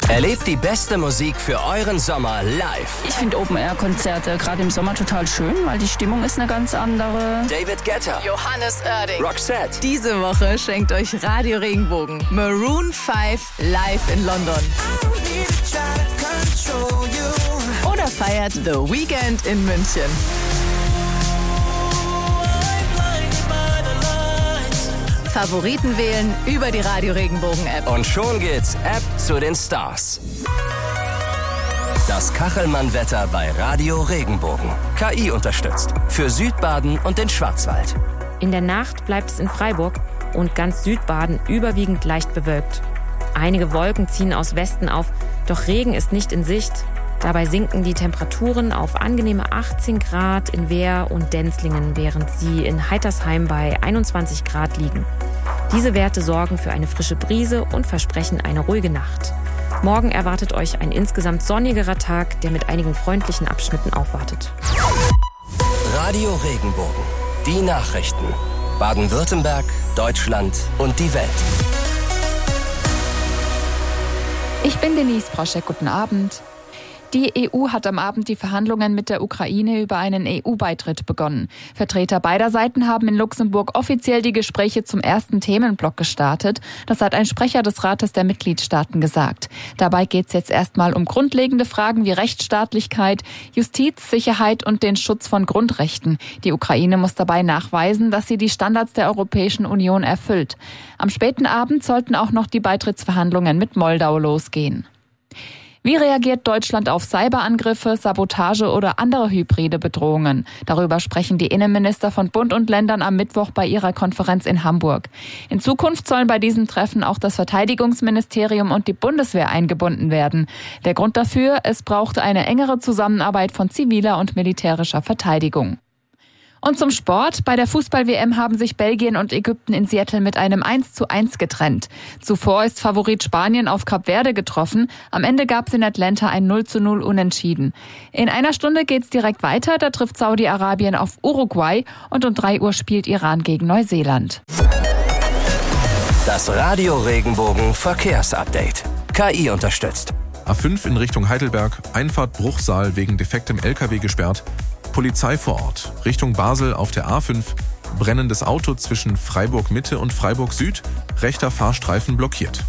Erlebt die beste Musik für euren Sommer live. Ich finde Open-Air-Konzerte gerade im Sommer total schön, weil die Stimmung ist eine ganz andere. David Guetta, Johannes Oerding, Roxette. Diese Woche schenkt euch Radio Regenbogen Maroon 5 live in London. Oder feiert The Weeknd in München. Favoriten wählen über die Radio Regenbogen App. Und schon geht's App zu den Stars. Das Kachelmann-Wetter bei Radio Regenbogen. KI unterstützt. Für Südbaden und den Schwarzwald. In der Nacht bleibt es in Freiburg und ganz Südbaden überwiegend leicht bewölkt. Einige Wolken ziehen aus Westen auf, doch Regen ist nicht in Sicht. Dabei sinken die Temperaturen auf angenehme 18 Grad in Wehr und Denzlingen, während sie in Heitersheim bei 21 Grad liegen. Diese Werte sorgen für eine frische Brise und versprechen eine ruhige Nacht. Morgen erwartet euch ein insgesamt sonnigerer Tag, der mit einigen freundlichen Abschnitten aufwartet. Radio Regenbogen. Die Nachrichten. Baden-Württemberg, Deutschland und die Welt. Ich bin Denise Broschek, guten Abend. Die EU hat am Abend die Verhandlungen mit der Ukraine über einen EU-Beitritt begonnen. Vertreter beider Seiten haben in Luxemburg offiziell die Gespräche zum ersten Themenblock gestartet. Das hat ein Sprecher des Rates der Mitgliedstaaten gesagt. Dabei geht es jetzt erstmal um grundlegende Fragen wie Rechtsstaatlichkeit, Justiz, Sicherheit und den Schutz von Grundrechten. Die Ukraine muss dabei nachweisen, dass sie die Standards der Europäischen Union erfüllt. Am späten Abend sollten auch noch die Beitrittsverhandlungen mit Moldau losgehen. Wie reagiert Deutschland auf Cyberangriffe, Sabotage oder andere hybride Bedrohungen? Darüber sprechen die Innenminister von Bund und Ländern am Mittwoch bei ihrer Konferenz in Hamburg. In Zukunft sollen bei diesem Treffen auch das Verteidigungsministerium und die Bundeswehr eingebunden werden. Der Grund dafür: Es braucht eine engere Zusammenarbeit von ziviler und militärischer Verteidigung. Und zum Sport. Bei der Fußball-WM haben sich Belgien und Ägypten in Seattle mit einem 1:1 getrennt. Zuvor ist Favorit Spanien auf Kap Verde getroffen. Am Ende gab es in Atlanta ein 0:0 Unentschieden. In einer Stunde geht's direkt weiter. Da trifft Saudi-Arabien auf Uruguay und um 3 Uhr spielt Iran gegen Neuseeland. Das Radio Regenbogen Verkehrsupdate. KI unterstützt. A5 in Richtung Heidelberg, Einfahrt Bruchsal wegen defektem LKW gesperrt. Polizei vor Ort. Richtung Basel auf der A5. Brennendes Auto zwischen Freiburg Mitte und Freiburg Süd. Rechter Fahrstreifen blockiert.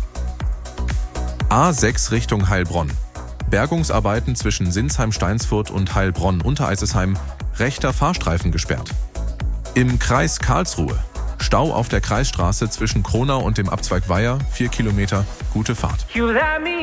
A6 Richtung Heilbronn. Bergungsarbeiten zwischen Sinsheim-Steinsfurt und Heilbronn-Untereisesheim. Rechter Fahrstreifen gesperrt. Im Kreis Karlsruhe. Stau auf der Kreisstraße zwischen Kronau und dem Abzweig Weiher. 4 Kilometer. Gute Fahrt.